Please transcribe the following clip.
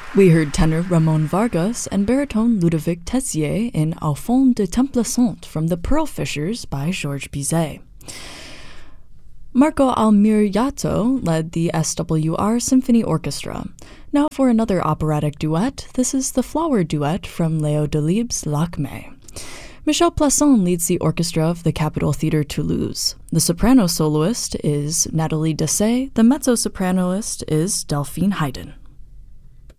We heard tenor Ramon Vargas and baritone Ludovic Tessier in Au fond de Templeçante from The Pearl Fishers by Georges Bizet. Marco Almiriato led the SWR Symphony Orchestra. Now for another operatic duet, this is the Flower Duet from Léo Delibes' Lakmé. Michel Plasson leads the orchestra of the Capitol Theatre Toulouse. The soprano soloist is Nathalie Dessay, the mezzo-sopranoist is Delphine Haydn.